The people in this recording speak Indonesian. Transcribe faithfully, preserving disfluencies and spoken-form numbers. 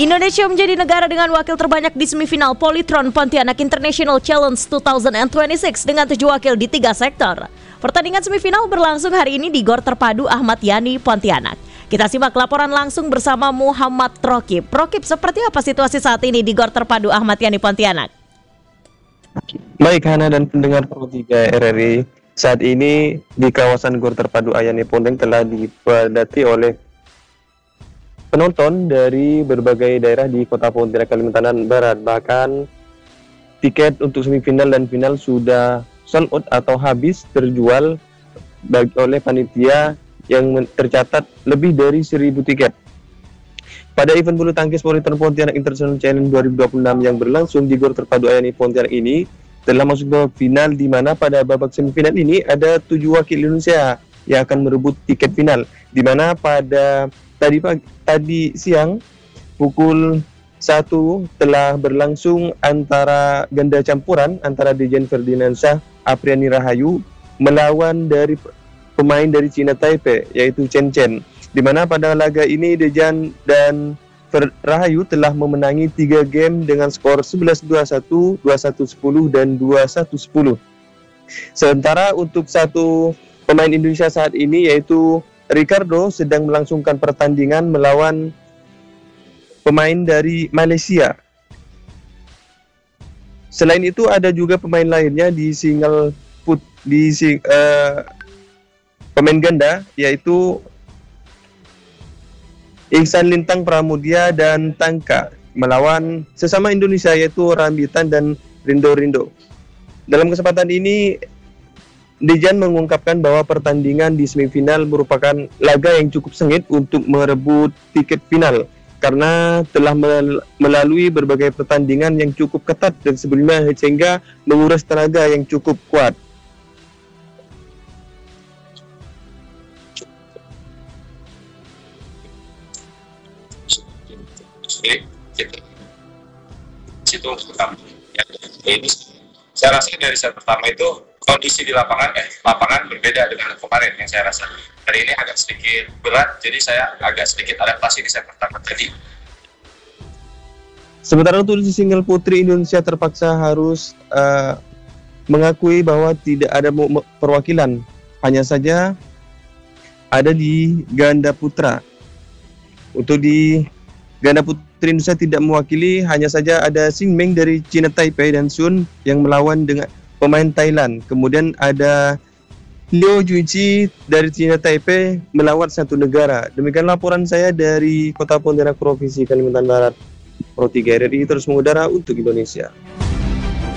Indonesia menjadi negara dengan wakil terbanyak di semifinal Polytron Pontianak International Challenge dua ribu dua puluh enam dengan tujuh wakil di tiga sektor. Pertandingan semifinal berlangsung hari ini di Gor Terpadu Ahmad Yani, Pontianak. Kita simak laporan langsung bersama Muhammad Rokib. Rokib, seperti apa situasi saat ini di Gor Terpadu Ahmad Yani, Pontianak? Baik, Hana dan pendengar Pro tiga R R I, saat ini di kawasan Gor Terpadu Ayani Pondeng telah dipadati oleh penonton dari berbagai daerah di Kota Pontianak, Kalimantan Barat. Bahkan tiket untuk semifinal dan final sudah sold out atau habis terjual bagi oleh panitia yang tercatat lebih dari seribu tiket. Pada event bulu tangkis Polytron Pontianak International Challenge dua ribu dua puluh enam yang berlangsung di Gor Terpadu Ayani Pontianak ini telah masuk ke final, di mana pada babak semifinal ini ada tujuh wakil Indonesia yang akan merebut tiket final, di mana pada tadi pagi, tadi siang pukul satu telah berlangsung antara ganda campuran antara Dejan Ferdinandsyah Apriani Rahayu melawan dari pemain dari Cina Taipei yaitu Chen Chen, di mana pada laga ini Dejan dan Rahayu telah memenangi tiga game dengan skor sebelas dua puluh satu, dua puluh satu sepuluh dan dua puluh satu sepuluh. Sementara untuk satu pemain Indonesia saat ini yaitu Ricardo sedang melangsungkan pertandingan melawan pemain dari Malaysia. Selain itu ada juga pemain lainnya di single put di uh, pemain ganda yaitu Ihsan Lintang Pramudia dan Tangka melawan sesama Indonesia yaitu Rambitan dan Rindo Rindo. Dalam kesempatan ini Dejan mengungkapkan bahwa pertandingan di semifinal merupakan laga yang cukup sengit untuk merebut tiket final karena telah melalui berbagai pertandingan yang cukup ketat dan sebelumnya sehingga menguras tenaga yang cukup kuat. Situ pertama ya, ini saya rasa dari set pertama itu kondisi di lapangan eh lapangan berbeda dengan kemarin yang saya rasa. Hari ini agak sedikit berat, jadi saya agak sedikit adaptasi di set pertama tadi. Sementara untuk di single putri, Indonesia terpaksa harus uh, mengakui bahwa tidak ada perwakilan, hanya saja ada di ganda putra. Untuk di ganda putri Indonesia tidak mewakili, hanya saja ada Xing Meng dari Cina Taipei dan Sun yang melawan dengan pemain Thailand. Kemudian ada Liu Juichi dari Cina Taipei melawan satu negara. Demikian laporan saya dari Kota Pontianak, Provinsi Kalimantan Barat. Pro tiga R R I terus mengudara untuk Indonesia.